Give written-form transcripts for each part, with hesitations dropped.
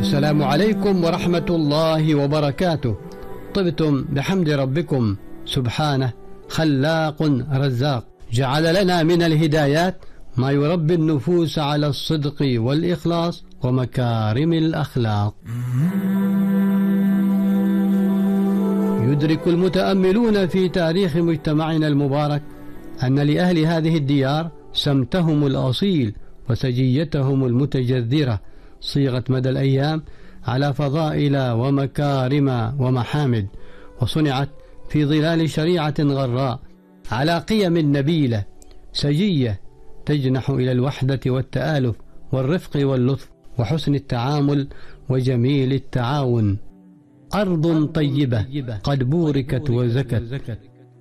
السلام عليكم ورحمة الله وبركاته. طبتم بحمد ربكم سبحانه خلاق رزاق، جعل لنا من الهدايات ما يربي النفوس على الصدق والإخلاص ومكارم الأخلاق. يدرك المتأملون في تاريخ مجتمعنا المبارك أن لأهل هذه الديار سمتهم الأصيل وسجيتهم المتجذرة، صيغت مدى الأيام على فضائل ومكارم ومحامد، وصنعت في ظلال شريعة غراء على قيم نبيلة سجية تجنح إلى الوحدة والتآلف والرفق واللطف وحسن التعامل وجميل التعاون. أرض طيبة قد بوركت وزكت،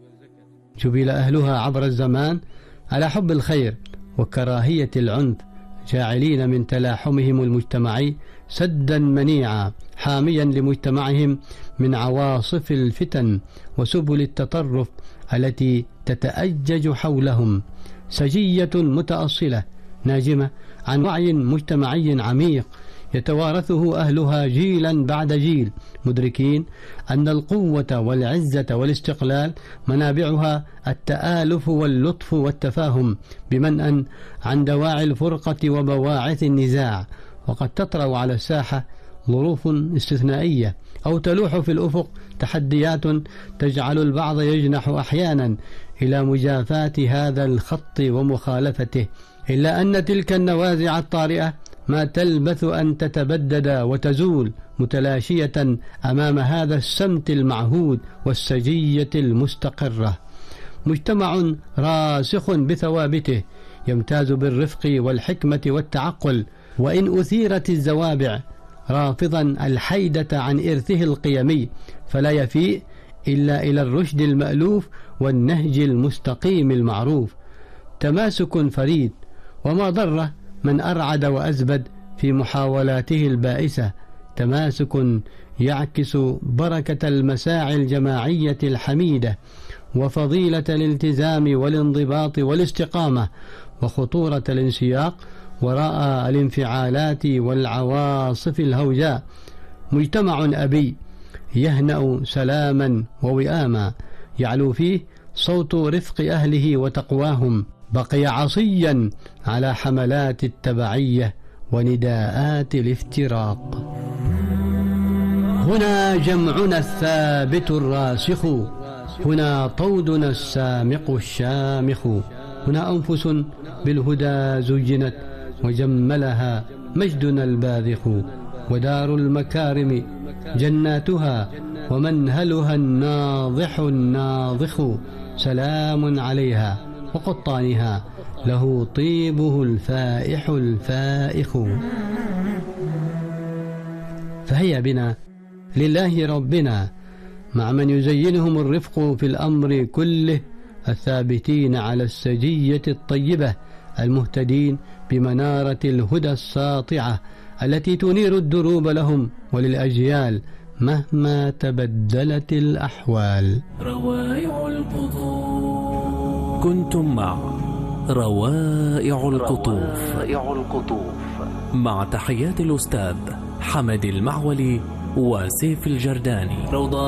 جبل أهلها عبر الزمان على حب الخير وكراهية العنف، جاعلين من تلاحمهم المجتمعي سدا منيعا حاميا لمجتمعهم من عواصف الفتن وسبل التطرف التي تتأجج حولهم. سجية متأصلة ناجمة عن وعي مجتمعي عميق يتوارثه أهلها جيلا بعد جيل، مدركين أن القوة والعزة والاستقلال منابعها التآلف واللطف والتفاهم، بمنأ عن دواعي الفرقة وبواعث النزاع. وقد تطرأ على الساحة ظروف استثنائية أو تلوح في الأفق تحديات تجعل البعض يجنح أحيانا إلى مجافاة هذا الخط ومخالفته، إلا أن تلك النوازع الطارئة ما تلبث أن تتبدد وتزول متلاشية أمام هذا السمت المعهود والسجية المستقرة. مجتمع راسخ بثوابته يمتاز بالرفق والحكمة والتعقل، وإن أثيرت الزوابع رافضا الحيدة عن إرثه القيمي فلا يفيء إلا إلى الرشد المألوف والنهج المستقيم المعروف. تماسك فريد، وما ضر من أرعد وأزبد في محاولاته البائسة. تماسك يعكس بركة المساعي الجماعية الحميدة وفضيلة الالتزام والانضباط والاستقامة وخطورة الانسياق وراء الانفعالات والعواصف الهوجاء. مجتمع أبي يهنأ سلاما ووئاما، يعلو فيه صوت رفق أهله وتقواهم، بقي عصيا على حملات التبعية ونداءات الافتراق. هنا جمعنا الثابت الراسخ، هنا طودنا السامق الشامخ، هنا أنفس بالهدى زينت وجملها مجدنا الباذخ، ودار المكارم جناتها ومنهلها الناضح الناضخ، سلام عليها وقطانها له طيبه الفائح الفائخ. فهيا بنا لله ربنا مع من يزينهم الرفق في الأمر كله، الثابتين على السجية الطيبة، المهتدين بمنارة الهدى الساطعة التي تنير الدروب لهم وللأجيال مهما تبدلت الأحوال. روائع القطوف. كنتم مع روائع القطوف مع تحيات الأستاذ حمد المعولي وسيف الجرداني.